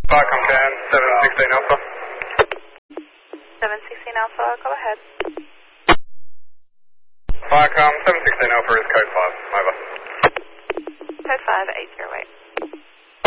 Viacom can, 716 Alpha. 716 Alpha, go ahead. Viacom, 716 Alpha is code 5, over. Code 5, 80 weight.